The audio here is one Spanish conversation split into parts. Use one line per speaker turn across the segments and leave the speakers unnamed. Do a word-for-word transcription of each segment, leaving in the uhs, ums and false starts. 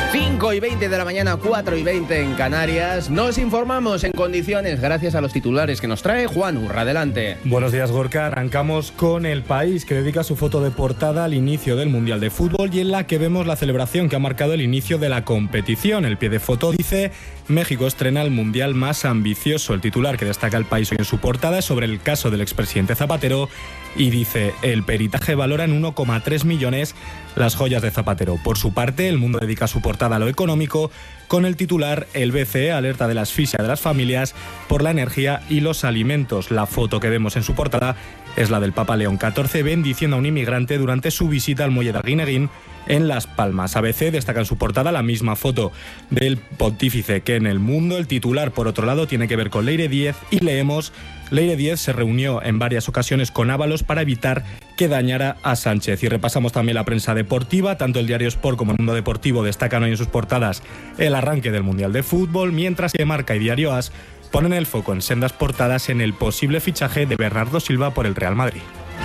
cinco y veinte de la mañana, cuatro y veinte en Canarias. Nos informamos en condiciones gracias a los titulares que nos trae Juan Urra. Adelante.
Buenos días, Gorka. Arrancamos con El País, que dedica su foto de portada al inicio del Mundial de Fútbol y en la que vemos la celebración que ha marcado el inicio de la competición. El pie de foto dice: México estrena el Mundial más ambicioso. El titular que destaca El País hoy en su portada es sobre el caso del expresidente Zapatero y dice: el peritaje valora en uno coma tres millones las joyas de Zapatero. Por su parte, El Mundo dedica su portada a lo económico con el titular: el B C E alerta de la asfixia de las familias por la energía y los alimentos. La foto que vemos en su portada es la del Papa León catorce bendiciendo a un inmigrante durante su visita al muelle de Arguineguín en Las Palmas. A B C destaca en su portada la misma foto del pontífice que en El Mundo. El titular, por otro lado, tiene que ver con Leire Díez y leemos: Leire Díez se reunió en varias ocasiones con Ábalos para evitar que dañara a Sánchez. Y repasamos también la prensa deportiva. Tanto el diario Sport como el Mundo Deportivo destacan hoy en sus portadas el arranque del Mundial de Fútbol, mientras que Marca y Diario As ponen el foco en sendas portadas en el posible fichaje de Bernardo Silva por el Real Madrid.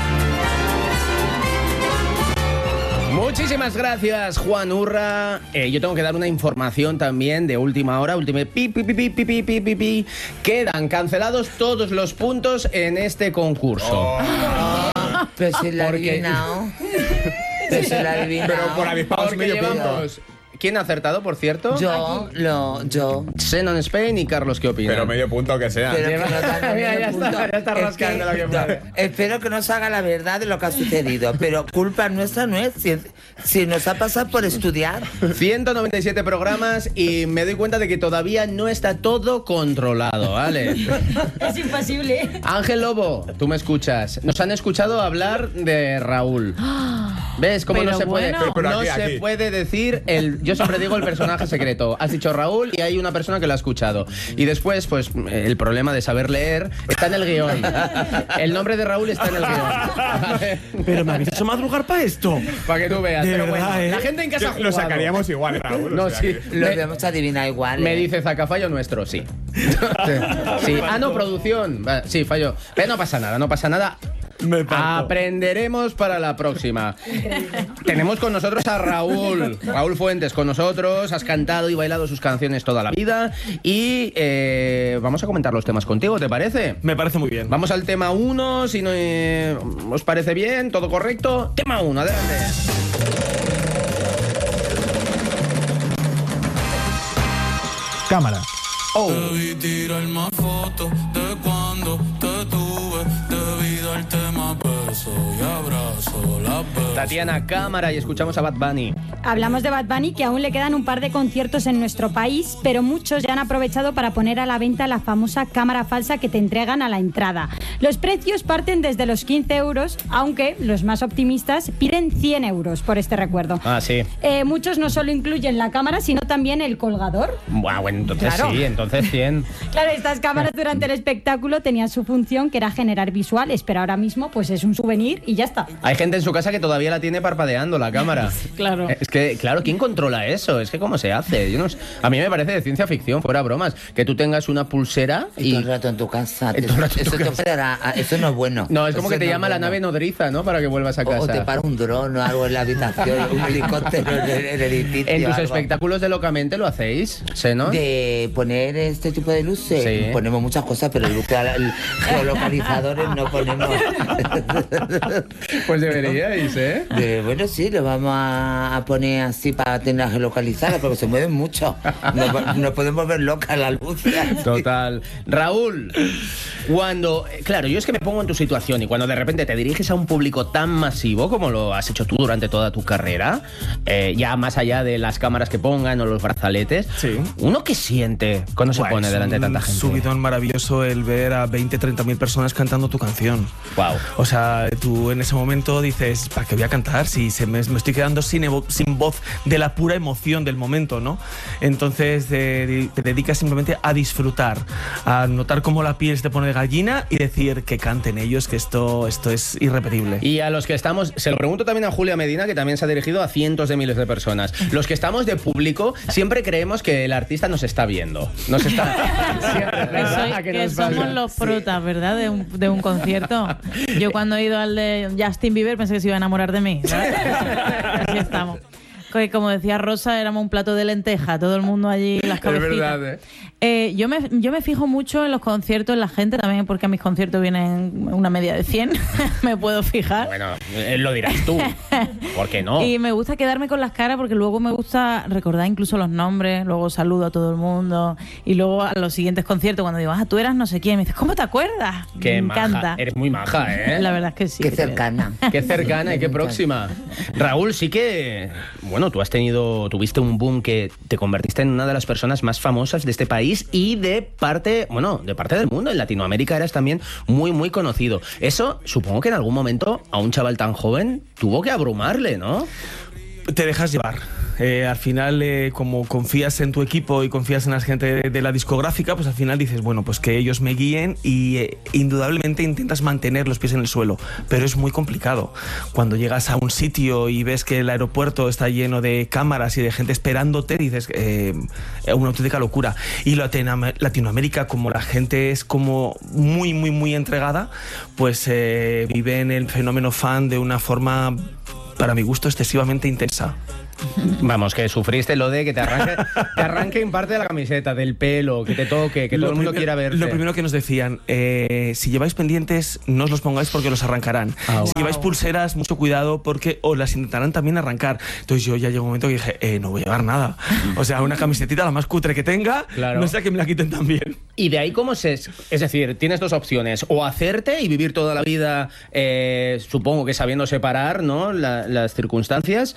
Muchísimas gracias, Juan Urra. Eh, yo tengo que dar una información también de última hora. Última pi, pi, pi, pi, pi, pi, pi, pi, pi. Quedan cancelados todos los puntos en este concurso.
Oh. Oh, pero si la
Porque...
adivinado. Pero si la adivinado.
Pero por avispados medio punto. ¿Quién ha acertado, por cierto?
Yo, lo, yo.
Xenon Spain y Carlos, ¿qué opinan?
Pero medio punto que sea.
Pero que no tenga
Mira, ya
punto.
está, ya está rascando
Es que,
lo que puede.
Espero que nos haga la verdad de lo que ha sucedido, pero culpa nuestra no es, si, si nos ha pasado por estudiar.
ciento noventa y siete programas y me doy cuenta de que todavía no está todo controlado, ¿vale?
Es imposible.
Ángel Lobo, tú me escuchas. Nos han escuchado hablar de Raúl. ¿Ves cómo
Pero
no se puede?
bueno.
Pero
no
aquí,
se
aquí.
puede decir el. Yo siempre digo el personaje secreto. Has dicho Raúl y hay una persona que lo ha escuchado. Y después, pues, el problema de saber leer está en el guión. El nombre de Raúl está en el guión. ¿Vale?
Pero me habéis hecho madrugar para esto.
Para que tú veas.
De
Pero
verdad,
bueno,
¿eh?
la gente en casa ha
Lo
jugado.
sacaríamos igual, Raúl.
No,
o sea
sí.
que-
Lo
Me-
debemos adivinar igual.
Me
¿eh?
dice Zaca, fallo nuestro, sí. Sí. Ah, no, producción. Va, sí, fallo. Pero no pasa nada, no pasa nada.
Me parto.
Aprenderemos para la próxima. Tenemos con nosotros a Raúl. Raúl Fuentes con nosotros. Has cantado y bailado sus canciones toda la vida. Y eh, vamos a comentar los temas contigo, ¿te parece?
Me parece muy bien.
Vamos al tema uno, si no eh, os parece bien, todo correcto. Tema uno, adelante.
Cámara.
Oh.
Debí tirar más fotos de cuando te tuve. Debí darte más besos y abrazo las veces.
Tatiana, cámara y escuchamos a Bad Bunny.
Hablamos de Bad Bunny, que aún le quedan un par de conciertos en nuestro país, pero muchos ya han aprovechado para poner a la venta la famosa cámara falsa que te entregan a la entrada. Los precios parten desde los quince euros, aunque los más optimistas piden cien euros por este recuerdo.
Ah, sí.
Eh, muchos no solo incluyen la cámara, sino también el colgador.
Buah, bueno, entonces
Claro.
sí, entonces cien.
Claro, estas cámaras durante el espectáculo tenían su función, que era generar visuales, pero ahora mismo pues es un souvenir y ya está.
Hay gente en su casa que todavía la tiene parpadeando la cámara.
Claro.
Es que, claro, ¿quién controla eso? Es que ¿cómo se hace? Yo no sé. A mí me parece de ciencia ficción, fuera bromas. Que tú tengas una pulsera
Y
y...
todo el rato en tu casa.
Y todo el rato en tu
eso, te
casa.
puede dar a- eso no es bueno.
No, es como
Eso
que te
no
llama
es
la
bueno.
nave nodriza, ¿no? Para que vuelvas a
O, o te
casa.
para un dron o algo en la habitación, un helicóptero en el, en el edificio.
En tus
algo.
espectáculos de Locamente lo hacéis, ¿sí, no?
De poner este tipo de luces,
Sí.
ponemos muchas cosas, pero el, el geolocalizadores no ponemos.
Pues deberíais, ¿eh?
De- bueno, sí, lo vamos a, a poner así para tener geolocalizada, porque se mueven mucho. Nos, nos podemos ver locas la luz.
Total. Raúl, cuando... Claro, yo es que me pongo en tu situación y cuando de repente te diriges a un público tan masivo como lo has hecho tú durante toda tu carrera, eh, ya más allá de las cámaras que pongan o los brazaletes,
Sí.
¿uno qué siente cuando se
Buah,
pone
es
delante de tanta
un
gente?
subidón maravilloso el ver a veinte, treinta mil personas cantando tu canción.
Wow.
O sea, tú en ese momento dices, ¿para qué voy a cantar? Si se me, me estoy quedando sin, evo- sin voz de la pura emoción del momento, ¿no? Entonces eh, te dedicas simplemente a disfrutar, a notar cómo la piel se te pone de gallina y decir que canten ellos, que esto, esto es irrepetible.
Y a los que estamos, se lo pregunto también a Julia Medina, que también se ha dirigido a cientos de miles de personas. Los que estamos de público siempre creemos que el artista nos está viendo. Nos está... Siempre,
Que,
¿verdad?
soy-
¿A qué
que
nos
somos
pasa?
los protas, ¿verdad? De un, de un concierto. Yo cuando he ido al de Justin Bieber pensé que se iba a enamorar de mí. ¿sabes? Así estamos. Que como decía Rosa, éramos un plato de lenteja, todo el mundo allí, las cabecitas.
Es verdad, ¿eh?
Eh, yo, me, yo me fijo mucho en los conciertos, en la gente también, porque a mis conciertos vienen una media de cien, me puedo fijar.
Bueno, eh, lo dirás tú, ¿por qué no?
Y me gusta quedarme con las caras porque luego me gusta recordar incluso los nombres, luego saludo a todo el mundo y luego a los siguientes conciertos cuando digo, ah, tú eras no sé quién, me dices, ¿cómo te acuerdas?
Qué
me
maja.
encanta.
Eres muy maja, ¿eh?
La verdad es que sí.
Qué
que
cercana.
Qué cercana y qué próxima. Raúl, sí que, bueno, tú has tenido, tuviste un boom que te convertiste en una de las personas más famosas de este país y de parte, bueno, de parte del mundo. En Latinoamérica eras también muy, muy conocido. Eso, supongo que en algún momento a un chaval tan joven tuvo que abrumarle, ¿no?
Te dejas llevar. Eh, al final, eh, como confías en tu equipo y confías en la gente de, de la discográfica, pues al final dices, bueno, pues que ellos me guíen y eh, indudablemente intentas mantener los pies en el suelo, pero es muy complicado. Cuando llegas a un sitio y ves que el aeropuerto está lleno de cámaras y de gente esperándote, dices, eh, es una auténtica locura. Y Latinoamérica, como la gente es como muy, muy, muy entregada, pues eh, vive en el fenómeno fan de una forma, para mi gusto, excesivamente intensa.
Vamos, que sufriste lo de que te arranque, te arranque en parte de la camiseta, del pelo, que te toque, que todo el mundo
primer,
quiera verte.
Lo primero que nos decían, eh, si lleváis pendientes, no os los pongáis porque los arrancarán.
Ah,
si
wow.
lleváis pulseras, mucho cuidado porque os las intentarán también arrancar. Entonces yo ya llegó un momento que dije, eh, no voy a llevar nada. O sea, una camisetita la más cutre que tenga,
claro.
No sea que me la quiten también.
Y de ahí cómo se... Es decir, tienes dos opciones. O hacerte y vivir toda la vida, eh, supongo que sabiendo separar, ¿no?, la, las circunstancias,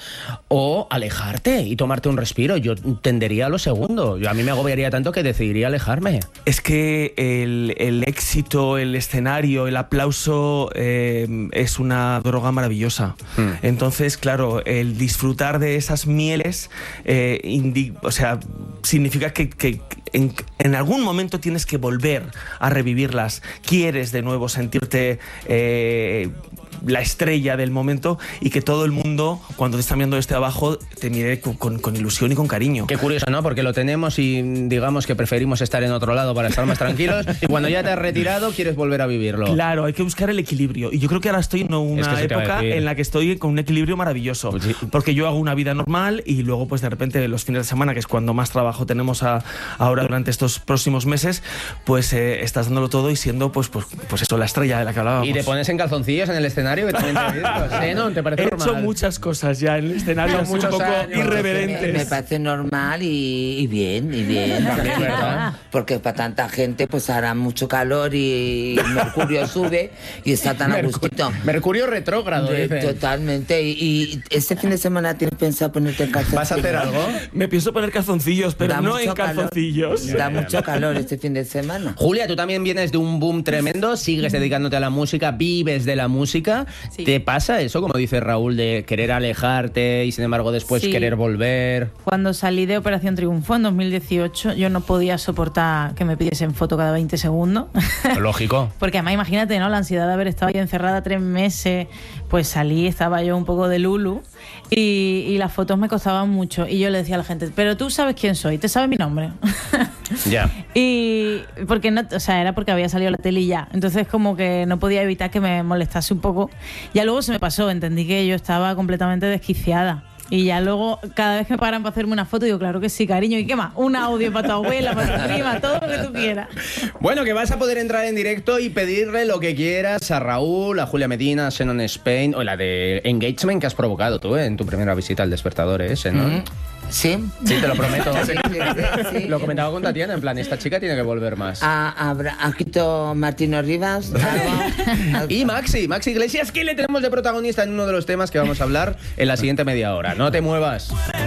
o alejarte y tomarte un respiro. Yo tendería a lo segundo. Yo, a mí me agobiaría tanto que decidiría alejarme.
Es que el, el éxito, el escenario, el aplauso eh, es una droga maravillosa. Hmm. Entonces, claro, el disfrutar de esas mieles, eh, indi- o sea, significa que, que en, en algún momento tienes que volver a revivirlas. Quieres de nuevo sentirte eh, la estrella del momento y que todo el mundo, cuando te está mirando desde abajo, te mire con, con, con ilusión y con cariño.
Qué curioso, ¿no? Porque lo tenemos y digamos que preferimos estar en otro lado para estar más tranquilos y cuando ya te has retirado quieres volver a vivirlo.
Claro, hay que buscar el equilibrio. Y yo creo que ahora estoy en una
es que
época en la que estoy con un equilibrio maravilloso. Pues sí. Porque yo hago una vida normal y luego pues de repente los fines de semana, que es cuando más trabajo tenemos a, ahora durante estos próximos meses, pues eh, estás dándolo todo y siendo pues, pues, pues esto, la estrella de la que hablábamos.
Y te pones en calzoncillos en el escenario, que también te he visto. ¿Sí, no? ¿Te parece
He
normal?
hecho muchas cosas ya en el escenario,
Son
un poco
años,
irreverentes.
Me, me parece normal y, y bien, y bien.
También, ¿verdad?
Porque para tanta gente pues hará mucho calor y Mercurio sube y está tan a gustito.
Mercurio retrógrado,
De,
dicen.
Totalmente. Y, y este fin de semana tienes pensado ponerte en calzoncillos.
¿Vas a hacer algo?
Me pienso poner calzoncillos, pero
Da
no en
mucho calor.
calzoncillos.
Da mucho calor este fin de semana.
Julia, tú también vienes de un boom tremendo, sigues dedicándote a la música, vives de la música.
Sí.
¿Te pasa eso, como dice Raúl, de querer alejarte y sin embargo después
Sí.
querer volver?
Cuando salí de Operación Triunfo en dos mil dieciocho, yo no podía soportar que me pidiesen foto cada veinte segundos.
Lógico.
Porque además imagínate, ¿no?, la ansiedad de haber estado ahí encerrada tres meses, pues salí, estaba yo un poco de Lulu y, y las fotos me costaban mucho y yo le decía a la gente, pero tú sabes quién soy, te sabes mi nombre.
Ya.
Y porque no, o sea, era porque había salido la tele y ya. Entonces como que no podía evitar que me molestase un poco. Ya luego se me pasó, entendí que yo estaba completamente desquiciada. Y ya luego, cada vez que me paran para hacerme una foto, digo, claro que sí, cariño. ¿Y qué más? Un audio para tu abuela, para tu prima, todo lo que tú quieras.
Bueno, que vas a poder entrar en directo y pedirle lo que quieras a Raúl, a Julia Medina, a Shannon Spain, o la de Engagement que has provocado tú, ¿eh?, en tu primera visita al Despertador ese, ¿no?
Mm. Sí.
Sí, te lo prometo.
Sí, sí, sí, sí.
Lo comentaba con Tatiana, en plan, esta chica tiene que volver más.
A, a, a Quito Martino Rivas. Algo.
Y Maxi, Maxi Iglesias, que le tenemos de protagonista en uno de los temas que vamos a hablar en la siguiente media hora. No te muevas.